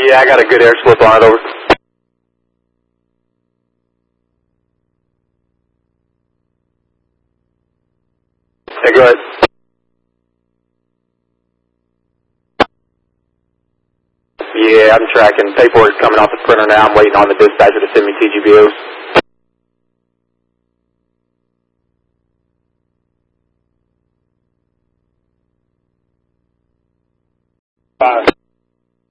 Yeah, I got a good air slip on it, over. Hey, go ahead. Yeah, I'm tracking. Paperwork's coming off the printer now. I'm waiting on the dispatcher to send me TGBOs.